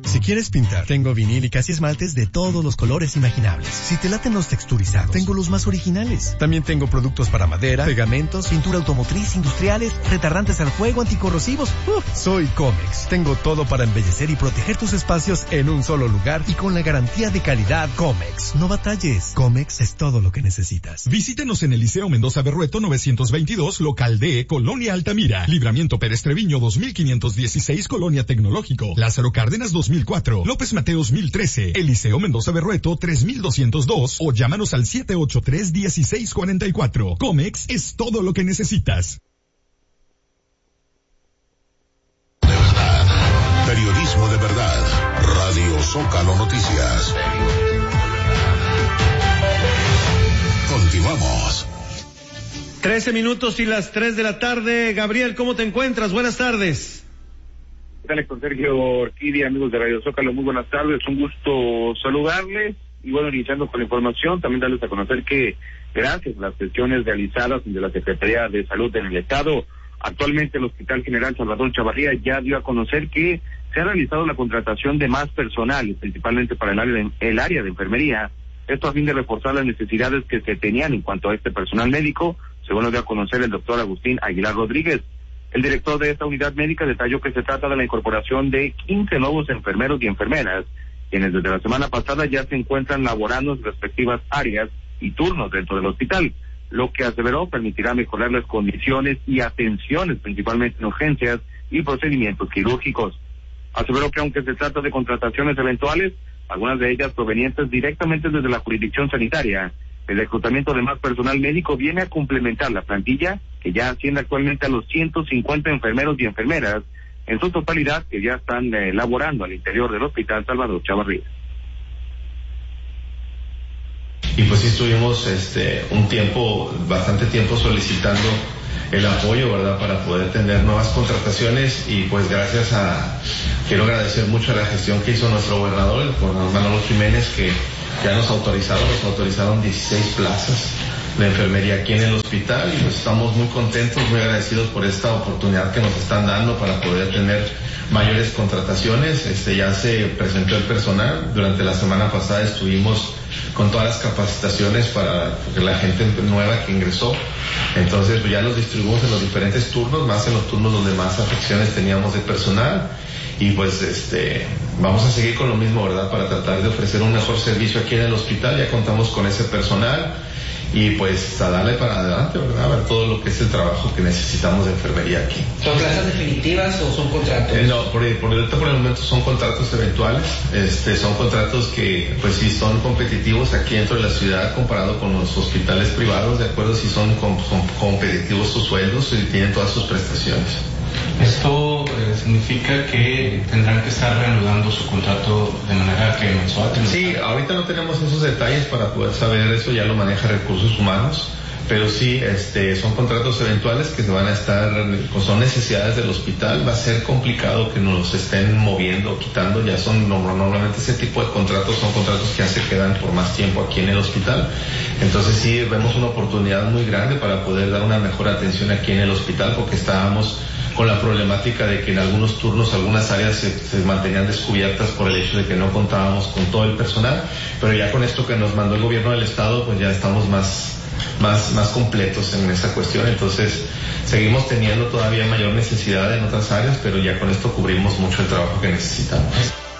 Si quieres pintar, tengo vinílicas y esmaltes de todos los colores imaginables. Si te laten los texturizados, tengo los más originales. También tengo productos para madera, pegamentos, pintura automotriz, industriales, retardantes al fuego, anticorrosivos. Soy Comex. Tengo todo para embellecer y proteger tus espacios en un solo lugar y con la garantía de calidad Comex. No batalles. Comex es todo lo que necesitas. Visítenos en el Liceo Mendoza Berrueto 922, local D, Colonia Altamira. Libramiento Pérez Treviño 2516, Colonia Tecnológico. Lázaro Cárdenas 2004, López Mateos 1013, Eliseo Mendoza Berrueto 3202 o llámanos al 783-1644. Comex es todo lo que necesitas. De verdad, periodismo de verdad, Radio Zócalo Noticias. Continuamos. 13 minutos y las 3 de la tarde. Gabriel, ¿cómo te encuentras? Buenas tardes. Dale con Sergio Orquídea, amigos de Radio Zócalo, muy buenas tardes, un gusto saludarles y bueno, iniciando con la información, también darles a conocer que gracias a las gestiones realizadas de la Secretaría de Salud en el Estado, actualmente el Hospital General Salvador Chavarría ya dio a conocer que se ha realizado la contratación de más personal, principalmente para el área de enfermería, esto a fin de reforzar las necesidades que se tenían en cuanto a este personal médico, según lo dio a conocer el doctor Agustín Aguilar Rodríguez. El director de esta unidad médica detalló que se trata de la incorporación de 15 nuevos enfermeros y enfermeras, quienes desde la semana pasada ya se encuentran laborando en respectivas áreas y turnos dentro del hospital, lo que aseveró permitirá mejorar las condiciones y atenciones, principalmente en urgencias y procedimientos quirúrgicos. Aseveró que aunque se trata de contrataciones eventuales, algunas de ellas provenientes directamente desde la jurisdicción sanitaria, el reclutamiento de más personal médico viene a complementar la plantilla, que ya asciende actualmente a los 150 enfermeros y enfermeras, en su totalidad, que ya están laborando al interior del Hospital Salvador Chavarría. Y pues sí estuvimos bastante tiempo solicitando el apoyo, ¿verdad?, para poder tener nuevas contrataciones y pues quiero agradecer mucho a la gestión que hizo nuestro gobernador, el gobernador Manolo Jiménez, que ya nos autorizaron 16 plazas de enfermería aquí en el hospital y pues estamos muy contentos, muy agradecidos por esta oportunidad que nos están dando para poder tener mayores contrataciones. Ya se presentó el personal, durante la semana pasada estuvimos con todas las capacitaciones para la gente nueva que ingresó, entonces pues ya los distribuimos en los diferentes turnos, más en los turnos donde más afecciones teníamos de personal. Y pues vamos a seguir con lo mismo, ¿verdad?, para tratar de ofrecer un mejor servicio aquí en el hospital. Ya contamos con ese personal y pues a darle para adelante, ¿verdad?, a ver todo lo que es el trabajo que necesitamos de enfermería aquí. ¿Son plazas definitivas o son contratos? No, por el momento son contratos eventuales, son contratos que pues sí son competitivos aquí dentro de la ciudad comparado con los hospitales privados, de acuerdo, si son competitivos sus sueldos y tienen todas sus prestaciones. Esto significa que tendrán que estar reanudando su contrato de manera que mensual. Sí, ahorita no tenemos esos detalles para poder saber eso, ya lo maneja Recursos Humanos, pero sí, son contratos eventuales que se van a estar, son necesidades del hospital, va a ser complicado que nos los estén moviendo, quitando, ya son, normalmente ese tipo de contratos son contratos que ya se quedan por más tiempo aquí en el hospital, entonces sí, vemos una oportunidad muy grande para poder dar una mejor atención aquí en el hospital, porque estábamos con la problemática de que en algunos turnos, algunas áreas se mantenían descubiertas por el hecho de que no contábamos con todo el personal, pero ya con esto que nos mandó el gobierno del estado, pues ya estamos más completos en esa cuestión, entonces seguimos teniendo todavía mayor necesidad en otras áreas, pero ya con esto cubrimos mucho el trabajo que necesitamos.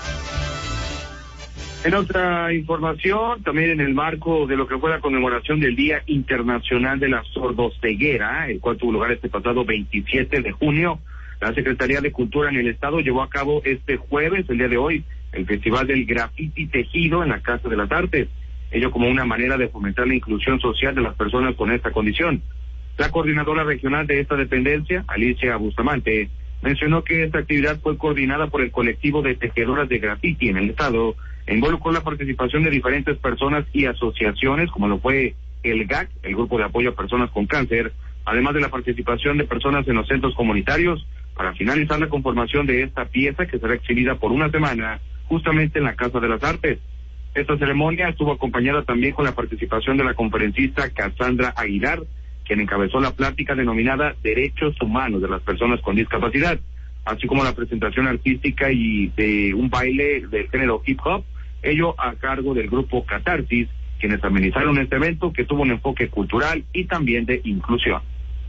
En otra información, también en el marco de lo que fue la conmemoración del Día Internacional de la Sordoceguera, el cual tuvo lugar este pasado 27 de junio, la Secretaría de Cultura en el Estado llevó a cabo este jueves, el día de hoy, el Festival del Graffiti Tejido en la Casa de las Artes, ello como una manera de fomentar la inclusión social de las personas con esta condición. La coordinadora regional de esta dependencia, Alicia Bustamante, mencionó que esta actividad fue coordinada por el colectivo de tejedoras de graffiti en el Estado, e involucró la participación de diferentes personas y asociaciones, como lo fue el GAC, el Grupo de Apoyo a Personas con Cáncer, además de la participación de personas en los centros comunitarios, para finalizar la conformación de esta pieza que será exhibida por una semana, justamente en la Casa de las Artes. Esta ceremonia estuvo acompañada también con la participación de la conferencista Cassandra Aguilar, quien encabezó la plática denominada Derechos Humanos de las Personas con Discapacidad. así como la presentación artística y de un baile del género hip hop, ello a cargo del grupo Catarsis, quienes amenizaron este evento que tuvo un enfoque cultural y también de inclusión.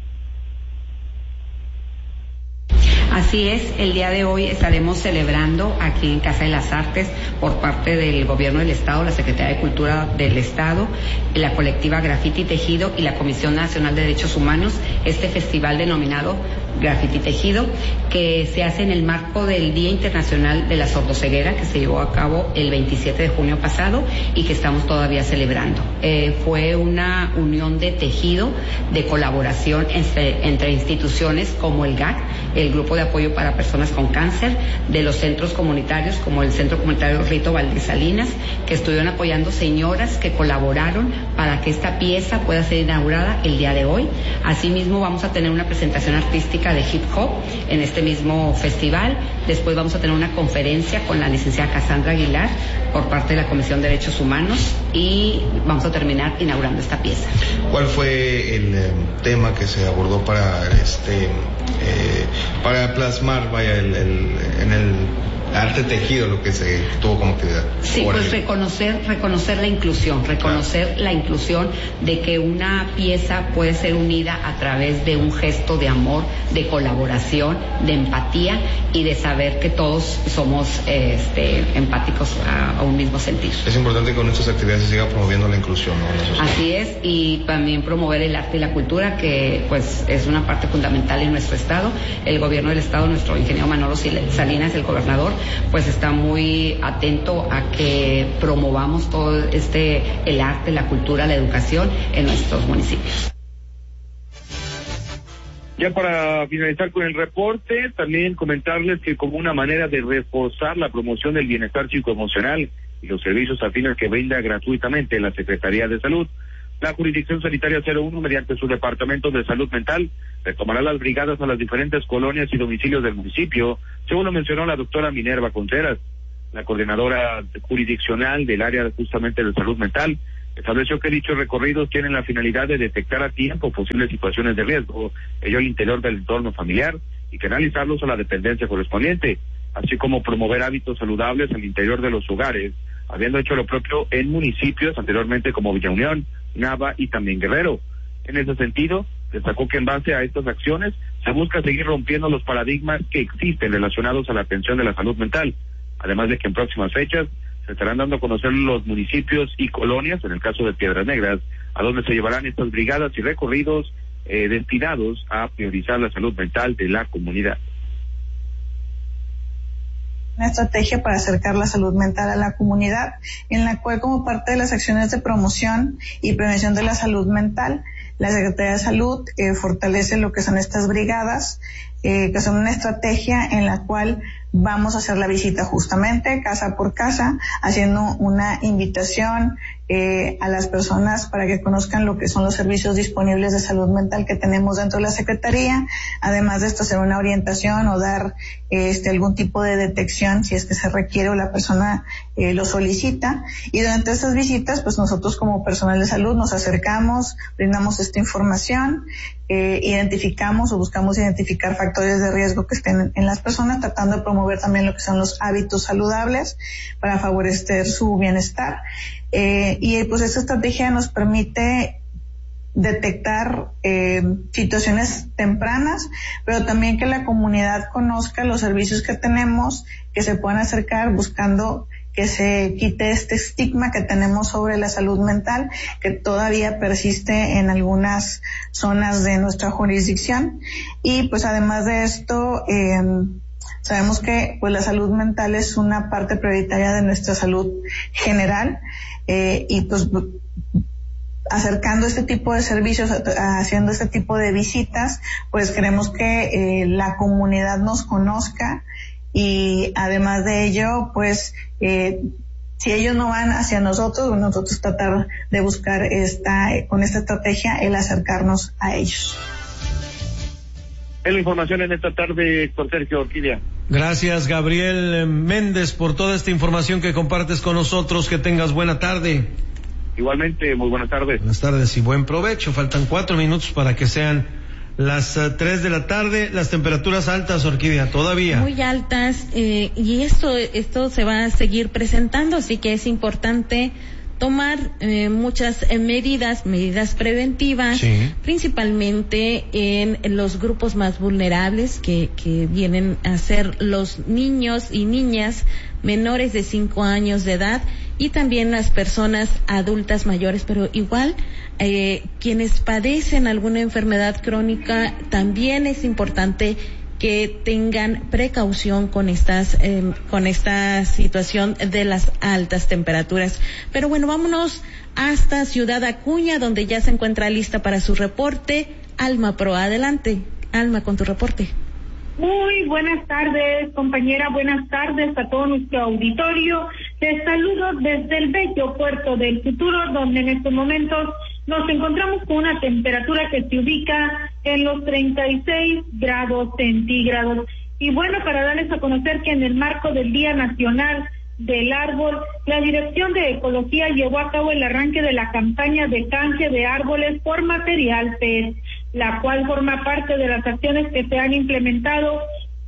Así es, el día de hoy estaremos celebrando aquí en Casa de las Artes por parte del Gobierno del Estado, la Secretaría de Cultura del Estado, la colectiva Graffiti Tejido y la Comisión Nacional de Derechos Humanos, este festival denominado Graffiti Tejido, que se hace en el marco del Día Internacional de la Sordoceguera, que se llevó a cabo el 27 de junio pasado y que estamos todavía celebrando. Fue una unión de tejido, de colaboración entre instituciones como el GAC, el Grupo de Apoyo para Personas con Cáncer, de los centros comunitarios como el Centro Comunitario Rito Valdez Salinas, que estuvieron apoyando señoras que colaboraron para que esta pieza pueda ser inaugurada el día de hoy. Asimismo, vamos a tener una presentación artística de hip hop en este mismo festival. Después vamos a tener una conferencia con la licenciada Cassandra Aguilar por parte de la Comisión de Derechos Humanos y vamos a terminar inaugurando esta pieza. ¿Cuál fue el tema que se abordó para plasmar en el arte tejido lo que se tuvo como actividad? Sí, pues reconocer la inclusión, la inclusión de que una pieza puede ser unida a través de un gesto de amor, de colaboración, de empatía y de saber que todos somos empáticos a un mismo sentir. Es importante que con estas actividades se siga promoviendo la inclusión, ¿no? Así es, y también promover el arte y la cultura, que pues es una parte fundamental en nuestro estado. El gobierno del estado, nuestro ingeniero Manolo Salinas, el gobernador, pues está muy atento a que promovamos todo el arte, la cultura, la educación en nuestros municipios. Ya para finalizar con el reporte, también comentarles que como una manera de reforzar la promoción del bienestar psicoemocional y los servicios afines que brinda gratuitamente la Secretaría de Salud, la Jurisdicción Sanitaria 01, mediante su Departamento de Salud Mental, retomará las brigadas a las diferentes colonias y domicilios del municipio, según lo mencionó la doctora Minerva Contreras. La coordinadora jurisdiccional del área justamente de salud mental estableció que dichos recorridos tienen la finalidad de detectar a tiempo posibles situaciones de riesgo, ello al interior del entorno familiar, y canalizarlos a la dependencia correspondiente, así como promover hábitos saludables al interior de los hogares, habiendo hecho lo propio en municipios anteriormente como Villa Unión, Nava y también Guerrero. En ese sentido, destacó que en base a estas acciones se busca seguir rompiendo los paradigmas que existen relacionados a la atención de la salud mental, además de que en próximas fechas se estarán dando a conocer los municipios y colonias, en el caso de Piedras Negras, a donde se llevarán estas brigadas y recorridos destinados a priorizar la salud mental de la comunidad. Una estrategia para acercar la salud mental a la comunidad, en la cual, como parte de las acciones de promoción y prevención de la salud mental, la Secretaría de Salud fortalece lo que son estas brigadas, que son una estrategia en la cual vamos a hacer la visita justamente casa por casa, haciendo una invitación a las personas para que conozcan lo que son los servicios disponibles de salud mental que tenemos dentro de la Secretaría. Además de esto, hacer una orientación o dar algún tipo de detección si es que se requiere o la persona lo solicita. Y durante estas visitas, pues nosotros como personal de salud nos acercamos, brindamos esta información, identificamos o buscamos identificar factores de riesgo que estén en las personas, tratando de promover también lo que son los hábitos saludables para favorecer su bienestar. Y pues esta estrategia nos permite detectar situaciones tempranas, pero también que la comunidad conozca los servicios que tenemos, que se puedan acercar buscando que se quite este estigma que tenemos sobre la salud mental, que todavía persiste en algunas zonas de nuestra jurisdicción. Y pues además de esto, sabemos que pues la salud mental es una parte prioritaria de nuestra salud general, y pues acercando este tipo de servicios, haciendo este tipo de visitas, pues queremos que la comunidad nos conozca, y además de ello, pues si ellos no van hacia nosotros tratar de buscar con esta estrategia el acercarnos a ellos. Es la información en esta tarde con Sergio Orquídea. Gracias, Gabriel Méndez, por toda esta información que compartes con nosotros. Que tengas buena tarde. Igualmente, muy buenas tardes. Buenas tardes y buen provecho. Faltan 4 minutos para que sean las 3 de la tarde, las temperaturas altas, Orquídea, todavía. Muy altas, y esto se va a seguir presentando, así que es importante tomar muchas medidas preventivas, sí, principalmente en los grupos más vulnerables que vienen a ser los niños y niñas menores de 5 años de edad, y también las personas adultas mayores, pero igual quienes padecen alguna enfermedad crónica, también es importante que tengan precaución con esta situación de las altas temperaturas. Pero bueno, vámonos hasta Ciudad Acuña, donde ya se encuentra lista para su reporte Alma Pro. Adelante, Alma, con tu reporte. Muy buenas tardes, compañera, buenas tardes a todo nuestro auditorio. Les saludo desde el bello puerto del Futuro, donde en estos momentos nos encontramos con una temperatura que se ubica en los 36 grados centígrados. Y bueno, para darles a conocer que en el marco del Día Nacional del Árbol, la Dirección de Ecología llevó a cabo el arranque de la campaña de canje de árboles por material PET, la cual forma parte de las acciones que se han implementado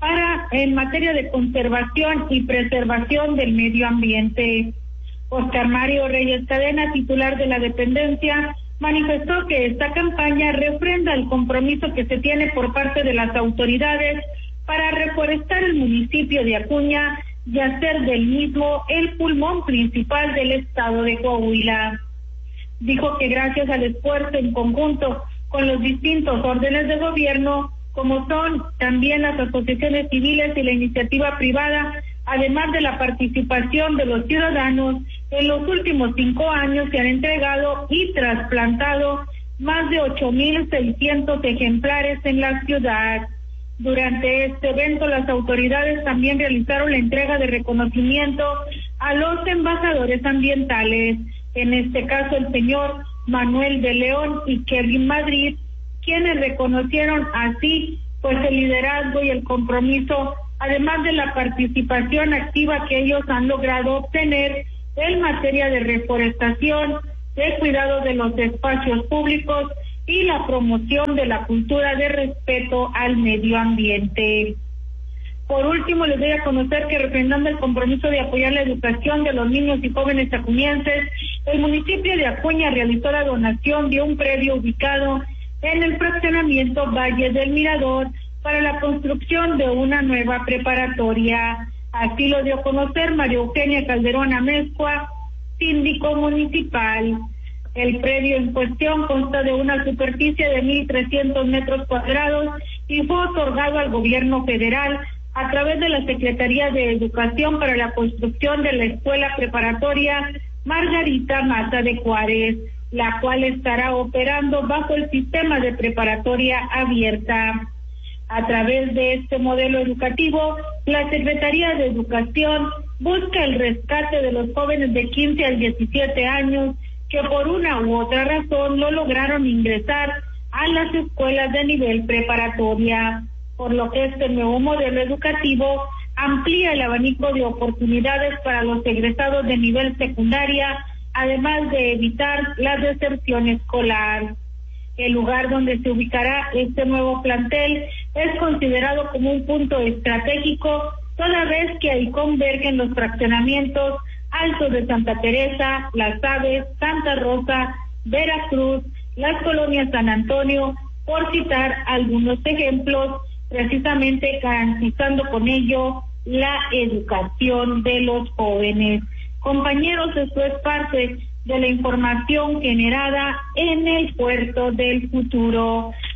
en materia de conservación y preservación del medio ambiente. Oscar Mario Reyes Cadena, titular de la dependencia, manifestó que esta campaña refrenda el compromiso que se tiene por parte de las autoridades para reforestar el municipio de Acuña y hacer del mismo el pulmón principal del estado de Coahuila. Dijo que gracias al esfuerzo en conjunto con los distintos órdenes de gobierno, como son también las asociaciones civiles y la iniciativa privada, además de la participación de los ciudadanos, en los últimos 5 años se han entregado y trasplantado más de 8,600 ejemplares en la ciudad. Durante este evento, las autoridades también realizaron la entrega de reconocimiento a los embajadores ambientales, en este caso el señor Manuel de León y Kevin Madrid, quienes reconocieron así pues el liderazgo y el compromiso, además de la participación activa que ellos han logrado obtener en materia de reforestación, de cuidado de los espacios públicos y la promoción de la cultura de respeto al medio ambiente. Por último, les doy a conocer que, refrendando el compromiso de apoyar la educación de los niños y jóvenes acuñenses, el municipio de Acuña realizó la donación de un predio ubicado en el fraccionamiento Valle del Mirador para la construcción de una nueva preparatoria. Así lo dio a conocer María Eugenia Calderón Amezcua, síndico municipal. El predio en cuestión consta de una superficie de 1,300 metros cuadrados y fue otorgado al gobierno federal a través de la Secretaría de Educación para la construcción de la Escuela Preparatoria Margarita Mata de Juárez, la cual estará operando bajo el sistema de preparatoria abierta. A través de este modelo educativo, la Secretaría de Educación busca el rescate de los jóvenes de 15 a 17 años que por una u otra razón no lograron ingresar a las escuelas de nivel preparatoria, por lo que este nuevo modelo educativo amplía el abanico de oportunidades para los egresados de nivel secundaria, además de evitar la deserción escolar. El lugar donde se ubicará este nuevo plantel es considerado como un punto estratégico, toda vez que ahí convergen los fraccionamientos Altos de Santa Teresa, Las Aves, Santa Rosa, Veracruz, las colonias San Antonio, por citar algunos ejemplos, precisamente garantizando con ello la educación de los jóvenes. Compañeros, esto es parte de la información generada en el Puerto del Futuro.